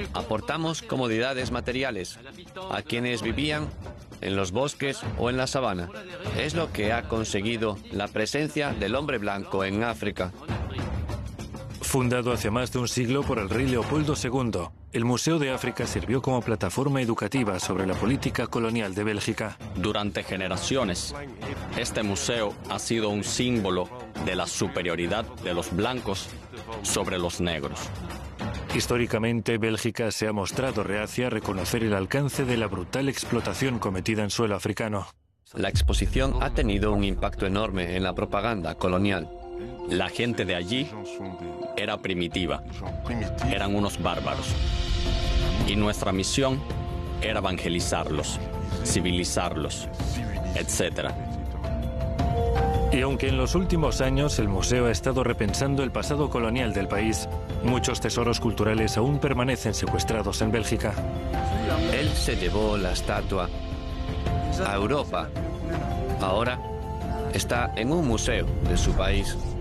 Aportamos comodidades materiales a quienes vivían en los bosques o en la sabana. Es lo que ha conseguido la presencia del hombre blanco en África. Fundado hace más de un siglo por el rey Leopoldo II, el Museo de África sirvió como plataforma educativa sobre la política colonial de Bélgica. Durante generaciones, este museo ha sido un símbolo de la superioridad de los blancos sobre los negros. Históricamente, Bélgica se ha mostrado reacia a reconocer el alcance de la brutal explotación cometida en suelo africano. La exposición ha tenido un impacto enorme en la propaganda colonial. La gente de allí era primitiva, eran unos bárbaros. Y nuestra misión era evangelizarlos, civilizarlos, etc. Y aunque en los últimos años el museo ha estado repensando el pasado colonial del país, muchos tesoros culturales aún permanecen secuestrados en Bélgica. Él se llevó la estatua a Europa. Ahora está en un museo de su país.